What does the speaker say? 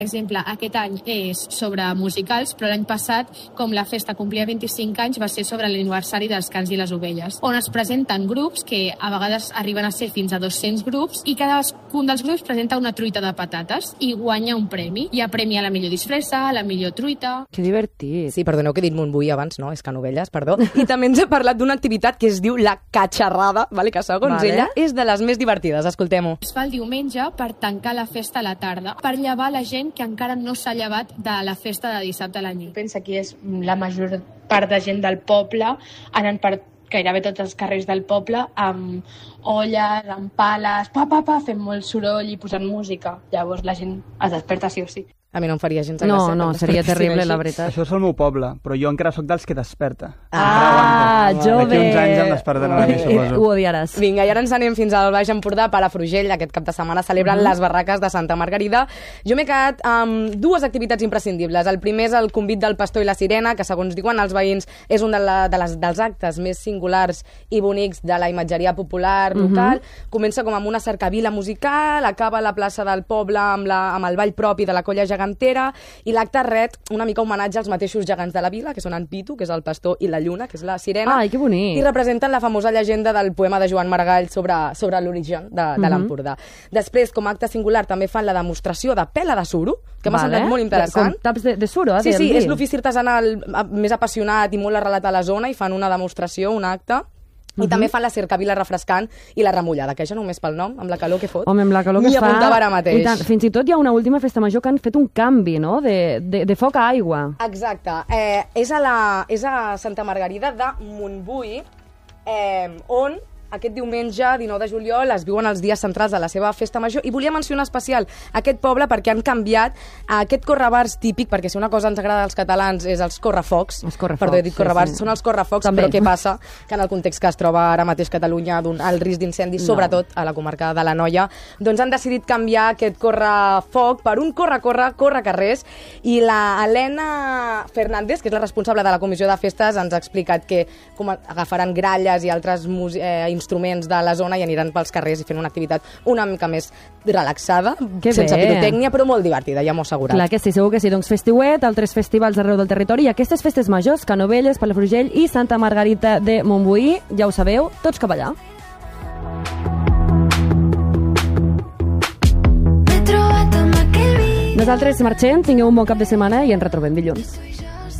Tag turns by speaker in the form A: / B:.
A: Per exemple, aquest any és sobre musicals, però l'any passat, com la festa complia 25 anys, va ser sobre l'aniversari dels cans i les ovelles, on es presenten grups que a vegades arriben a ser fins a 200 grups i cadascun dels grups presenta una truita de patates i guanya un premi. Hi ha premi a la millor disfressa, a la millor truita...
B: Que divertit.
C: Sí, perdoneu que he dit Montbui abans, no? És Can Ovelles, perdó. I també ens ha parlat d'una activitat que es diu la catxarrada, vale? Que segons ella és de les més divertides. Escoltem-ho.
A: Es fa el diumenge per tancar la festa a la tarda, per llevar la gent que encara no s'ha llevat de la festa de dissabte a la nit.
D: Pensa que és la major part de gent del poble anant per gairebé tots els carrers del poble amb olles, amb pales, fent molt soroll i posant música. Llavors la gent es desperta sí o sí.
C: A mi no em faria gens de gràcia.
B: No, seria terrible, la veritat.
E: Això és el meu poble, però jo encara sóc dels que desperta.
B: Jove!
E: D'aquí uns anys em despertaran a mi, suposo.
B: Ho odiaràs.
C: Vinga, i ara ens anem fins al Baix Empordà, Palafrugell. Aquest cap de setmana celebren les barraques de Santa Margarida. Jo m'he quedat amb dues activitats imprescindibles. El primer és el convit del pastor i la sirena, que segons diuen els veïns és un dels actes més singulars i bonics de la imatgeria popular local. Comença com amb una cercavila musical, acaba a la plaça del poble amb el ball propi de la colla gegantera, i l'acte ret una mica homenatge als mateixos gegants de la vila, que són en Pitu, que és el pastor, i la Lluna, que és la sirena.
B: Ai, que bonic!
C: I representen la famosa llegenda del poema de Joan Maragall sobre l'origen de l'Empordà. Després, com a acte singular, també fan la demostració de pela de suro, que m'ha semblat molt interessant.
B: Com taps de suro,
C: Sí, és l'ofici artesanal més apassionat i molt arrelat a la zona, i fan una demostració, un acte. I també fan la cercavila refrescant i la remullada, que ja només pel nom, amb la calor que fot.
B: Home, amb la calor que fa...
C: M'hi apuntava ara mateix.
B: I tant. Fins i tot hi ha una última festa major que han fet un canvi, no?, de foc a aigua.
C: Exacte. És a Santa Margarida de Montbui, on aquest diumenge, 19 de juliol, es viuen els dies centrals de la seva festa major, i volia mencionar especial aquest poble perquè han canviat aquest correbars típic, perquè si una cosa ens agrada als catalans és els correfocs. Perdó, he dit correbars, són els correfocs, també. Però què passa? Que en el context que es troba ara mateix Catalunya, el risc d'incendi, sobretot a la comarca de l'Anoia, doncs han decidit canviar aquest correfoc per un corre-carrers, i la Helena Fernández, que és la responsable de la comissió de festes, ens ha explicat que agafaran gralles i altres instruments de la zona i aniran pels carrers i fent una activitat una mica més relaxada, sense pirotècnia, però molt divertida, ja m'ho he assegurat.
B: Clar que sí, segur que sí. Doncs festiuet, altres festivals arreu del territori, i aquestes festes majors, Can Ovelles, Palafrugell i Santa Margarita de Montbui, ja ho sabeu, tots cap allà. Nosaltres marxem, tingueu un bon cap de setmana i ens retrobem dilluns.